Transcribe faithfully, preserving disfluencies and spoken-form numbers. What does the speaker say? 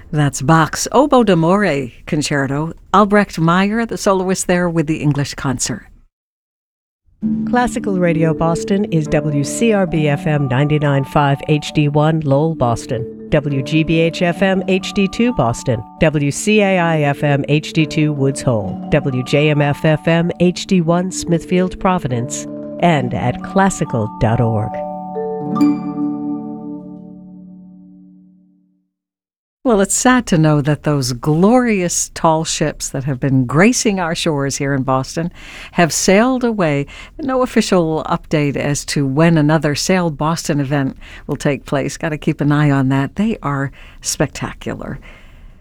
That's Bach's Oboe d'Amore Concerto. Albrecht Meyer, the soloist there with the English concert. Classical Radio Boston is W C R B F M ninety-nine point five H D one Lowell, Boston, W G B H F M H D two Boston, W C A I F M H D two Woods Hole, W J M F F M H D one Smithfield, Providence, and at classical dot org. Well, it's sad to know that those glorious tall ships that have been gracing our shores here in Boston have sailed away. No official update as to when another Sail Boston event will take place. Got to keep an eye on that. They are spectacular.